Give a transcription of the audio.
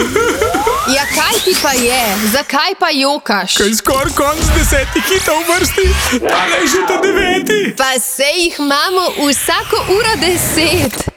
Ja, kaj ti pa je? Zakaj pa jokaš? Kaj skoraj konc 10 hitov v vrsti, tale je že ta 9. Pa sej jih imamo vsako uro 10.